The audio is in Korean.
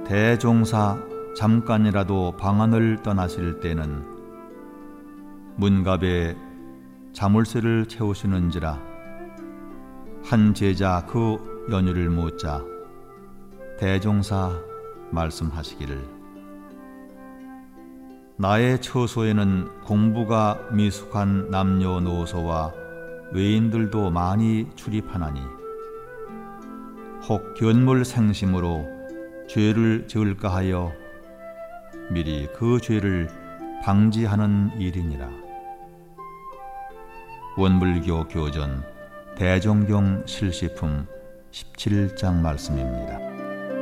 대종사 잠깐이라도 방안을 떠나실 때는 문갑에 자물쇠를 채우시는지라 한 제자 그 연유를 묻자 대종사 말씀하시기를 나의 처소에는 공부가 미숙한 남녀노소와 외인들도 많이 출입하나니 혹 견물생심으로 죄를 지을까 하여 미리 그 죄를 방지하는 일이니라. 원불교 교전 대종경 실시품 17장 말씀입니다.